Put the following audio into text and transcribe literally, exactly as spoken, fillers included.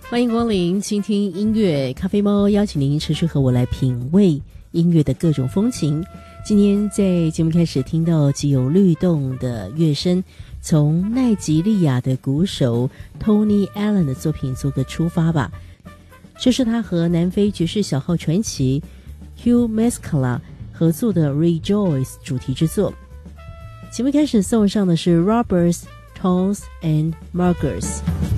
欢迎光临倾听音乐咖啡猫，邀请您持续和我来品味音乐的各种风情。今天在节目开始听到极有律动的乐声，从奈及利亚的鼓手 Tony Allen 的作品做个出发吧。这是他和南非爵士小号传奇 Hugh Masekela 合作的 Rejoice 主题之作。节目开始送上的是 Roberts, Tones and Margers。